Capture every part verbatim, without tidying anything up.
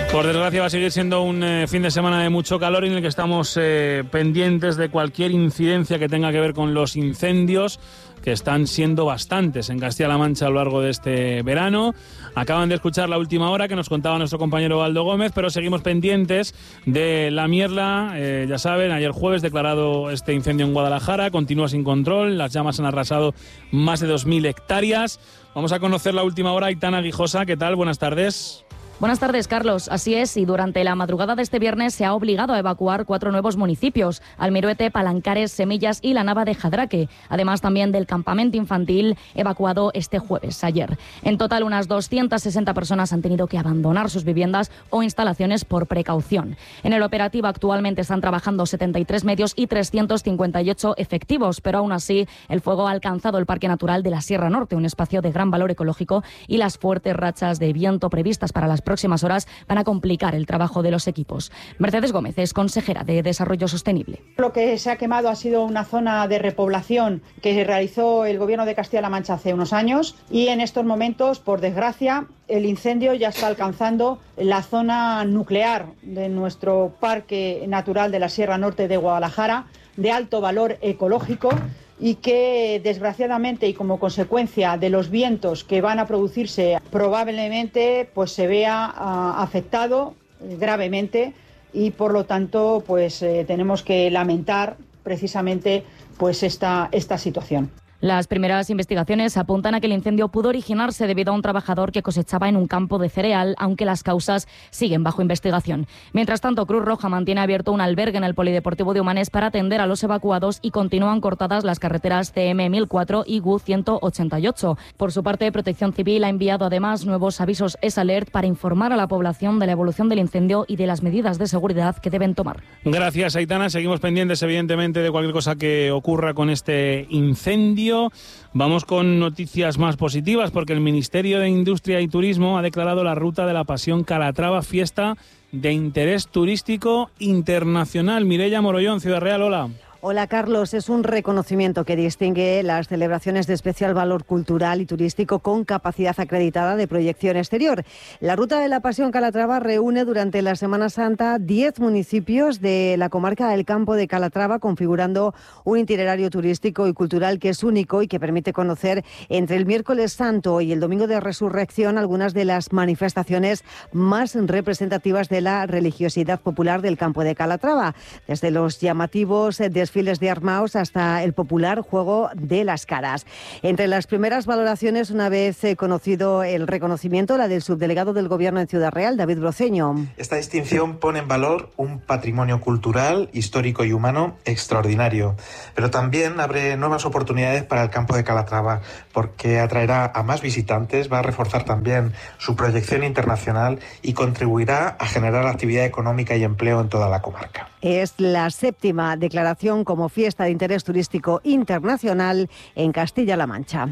Por desgracia va a seguir siendo un eh, fin de semana de mucho calor en el que estamos eh, pendientes de cualquier incidencia que tenga que ver con los incendios, que están siendo bastantes en Castilla-La Mancha a lo largo de este verano. Acaban de escuchar la última hora que nos contaba nuestro compañero Baldo Gómez, pero seguimos pendientes de la Mierla. Eh, ya saben, ayer jueves declarado este incendio en Guadalajara, continúa sin control, las llamas han arrasado más de dos mil hectáreas. Vamos a conocer la última hora. Aitana Guijosa, ¿qué tal? Buenas tardes. Buenas tardes, Carlos. Así es, y durante la madrugada de este viernes se ha obligado a evacuar cuatro nuevos municipios: Almiruete, Palancares, Semillas y la Nava de Jadraque, además también del campamento infantil evacuado este jueves, ayer. En total, unas doscientas sesenta personas han tenido que abandonar sus viviendas o instalaciones por precaución. En el operativo actualmente están trabajando setenta y tres medios y trescientos cincuenta y ocho efectivos, pero aún así el fuego ha alcanzado el Parque Natural de la Sierra Norte, un espacio de gran valor ecológico, y las fuertes rachas de viento previstas para las próximas horas van a complicar el trabajo de los equipos. Mercedes Gómez es consejera de Desarrollo Sostenible. Lo que se ha quemado ha sido una zona de repoblación que realizó el Gobierno de Castilla-La Mancha hace unos años, y en estos momentos, por desgracia, el incendio ya está alcanzando la zona nuclear de nuestro Parque Natural de la Sierra Norte de Guadalajara, de alto valor ecológico, y que desgraciadamente y como consecuencia de los vientos que van a producirse probablemente pues se vea uh, afectado eh, gravemente, y por lo tanto pues eh, tenemos que lamentar precisamente pues esta, esta situación. Las primeras investigaciones apuntan a que el incendio pudo originarse debido a un trabajador que cosechaba en un campo de cereal, aunque las causas siguen bajo investigación. Mientras tanto, Cruz Roja mantiene abierto un albergue en el Polideportivo de Humanes para atender a los evacuados, y continúan cortadas las carreteras C M mil cuatro y G U ciento ochenta y ocho. Por su parte, Protección Civil ha enviado además nuevos avisos S-Alert para informar a la población de la evolución del incendio y de las medidas de seguridad que deben tomar. Gracias, Aitana. Seguimos pendientes, evidentemente, de cualquier cosa que ocurra con este incendio. Vamos con noticias más positivas, porque el Ministerio de Industria y Turismo ha declarado la Ruta de la Pasión Calatrava fiesta de interés turístico internacional. Mireia Morollón, Ciudad Real, hola. Hola, Carlos. Es un reconocimiento que distingue las celebraciones de especial valor cultural y turístico con capacidad acreditada de proyección exterior. La Ruta de la Pasión Calatrava reúne durante la Semana Santa diez municipios de la comarca del Campo de Calatrava, configurando un itinerario turístico y cultural que es único y que permite conocer entre el miércoles santo y el domingo de resurrección algunas de las manifestaciones más representativas de la religiosidad popular del Campo de Calatrava, desde los llamativos de desfiles de armaos hasta el popular juego de las caras. Entre las primeras valoraciones, una vez eh, conocido el reconocimiento, la del subdelegado del Gobierno en Ciudad Real, David Broceño. Esta distinción pone en valor un patrimonio cultural, histórico y humano extraordinario, pero también abre nuevas oportunidades para el Campo de Calatrava, porque atraerá a más visitantes, va a reforzar también su proyección internacional y contribuirá a generar actividad económica y empleo en toda la comarca. Es la séptima declaración como fiesta de interés turístico internacional en Castilla-La Mancha.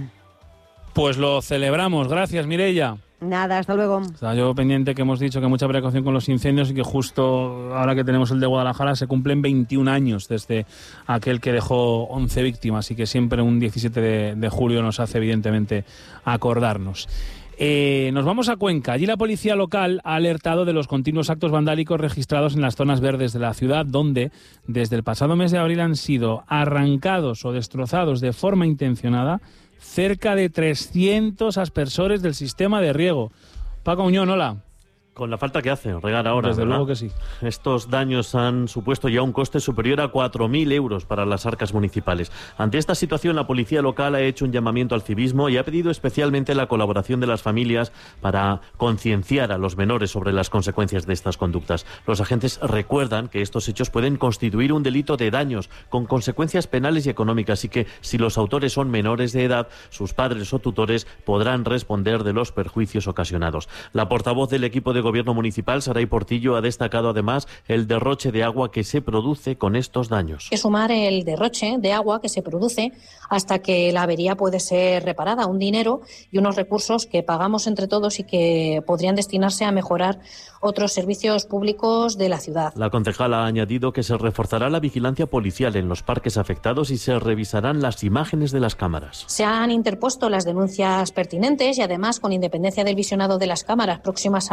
Pues lo celebramos. Gracias, Mireia. Nada, hasta luego. Estaba yo pendiente, que hemos dicho que mucha precaución con los incendios, y que justo ahora que tenemos el de Guadalajara se cumplen veintiún años desde aquel que dejó once víctimas, y que siempre un diecisiete de julio nos hace evidentemente acordarnos. Eh, nos vamos a Cuenca. Allí la policía local ha alertado de los continuos actos vandálicos registrados en las zonas verdes de la ciudad, donde desde el pasado mes de abril han sido arrancados o destrozados de forma intencionada cerca de trescientos aspersores del sistema de riego. Paco Uñón, hola. Con la falta que hace regar ahora, Desde ¿verdad? luego que sí. Estos daños han supuesto ya un coste superior a cuatro mil euros para las arcas municipales. Ante esta situación, la policía local ha hecho un llamamiento al civismo y ha pedido especialmente la colaboración de las familias para concienciar a los menores sobre las consecuencias de estas conductas. Los agentes recuerdan que estos hechos pueden constituir un delito de daños con consecuencias penales y económicas, y que si los autores son menores de edad, sus padres o tutores podrán responder de los perjuicios ocasionados. La portavoz del equipo de Gobierno municipal, Saray Portillo, ha destacado además el derroche de agua que se produce con estos daños. Hay que sumar el derroche de agua que se produce hasta que la avería puede ser reparada, un dinero y unos recursos que pagamos entre todos y que podrían destinarse a mejorar otros servicios públicos de la ciudad. La concejala ha añadido que se reforzará la vigilancia policial en los parques afectados y se revisarán las imágenes de las cámaras. Se han interpuesto las denuncias pertinentes y además, con independencia del visionado de las cámaras próximas a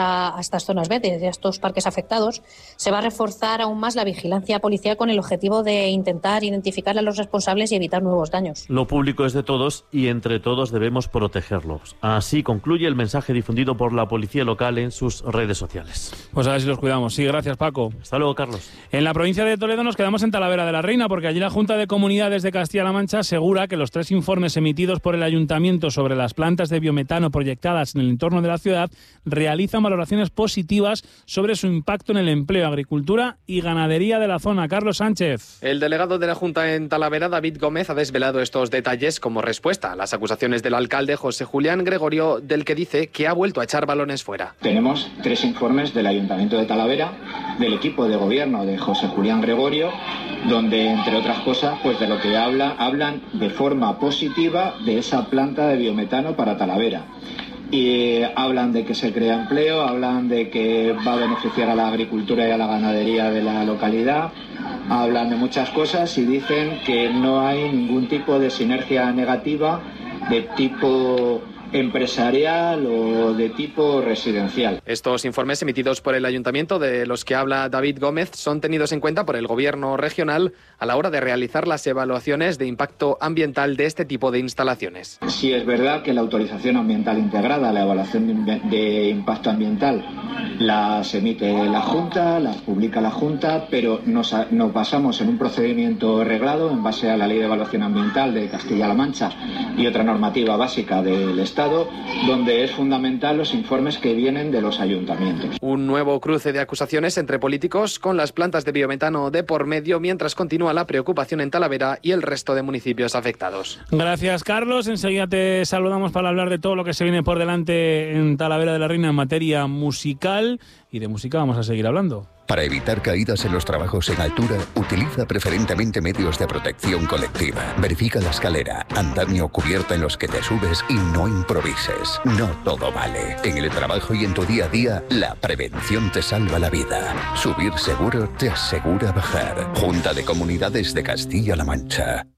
estas zonas verdes, a estos parques afectados, se va a reforzar aún más la vigilancia policial con el objetivo de intentar identificar a los responsables y evitar nuevos daños. Lo público es de todos y entre todos debemos protegerlos. Así concluye el mensaje difundido por la policía local en sus redes sociales. Pues a ver si los cuidamos. Sí, gracias, Paco. Hasta luego, Carlos. En la provincia de Toledo nos quedamos en Talavera de la Reina, porque allí la Junta de Comunidades de Castilla-La Mancha asegura que los tres informes emitidos por el Ayuntamiento sobre las plantas de biometano proyectadas en el entorno de la ciudad realizan valoraciones positivas sobre su impacto en el empleo, agricultura y ganadería de la zona. Carlos Sánchez. El delegado de la Junta en Talavera, David Gómez, ha desvelado estos detalles como respuesta a las acusaciones del alcalde José Julián Gregorio, del que dice que ha vuelto a echar balones fuera. Tenemos tres informes del Ayuntamiento de Talavera, del equipo de gobierno de José Julián Gregorio, donde, entre otras cosas, pues de lo que habla, hablan de forma positiva de esa planta de biometano para Talavera. Y hablan de que se crea empleo, hablan de que va a beneficiar a la agricultura y a la ganadería de la localidad, hablan de muchas cosas y dicen que no hay ningún tipo de sinergia negativa de tipo empresarial o de tipo residencial. Estos informes emitidos por el Ayuntamiento, de los que habla David Gómez, son tenidos en cuenta por el Gobierno regional a la hora de realizar las evaluaciones de impacto ambiental de este tipo de instalaciones. Sí, es verdad que la autorización ambiental integrada, la evaluación de, de impacto ambiental, las emite la Junta, las publica la Junta, pero nos, nos basamos en un procedimiento reglado en base a la Ley de Evaluación Ambiental de Castilla-La Mancha y otra normativa básica del Estado, donde es fundamental los informes que vienen de los ayuntamientos. Un nuevo cruce de acusaciones entre políticos con las plantas de biometano de por medio, mientras continúa la preocupación en Talavera y el resto de municipios afectados. Gracias, Carlos. Enseguida te saludamos para hablar de todo lo que se viene por delante en Talavera de la Reina en materia musical, y de música vamos a seguir hablando. Para evitar caídas en los trabajos en altura, utiliza preferentemente medios de protección colectiva. Verifica la escalera, andamio o cubierta en los que te subes y no improvises. No todo vale. En el trabajo y en tu día a día, la prevención te salva la vida. Subir seguro te asegura bajar. Junta de Comunidades de Castilla-La Mancha.